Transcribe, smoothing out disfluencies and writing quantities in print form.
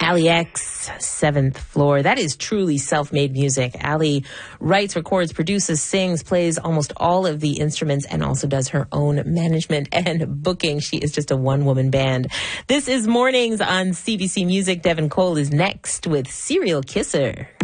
Ali X, Seventh Floor. That is truly self-made music. Ali writes, records, produces, sings, plays almost all of the instruments, and also does her own management and booking. She is just a one-woman band. This is Mornings on CBC Music. Devin Cole is next with Serial Kisser.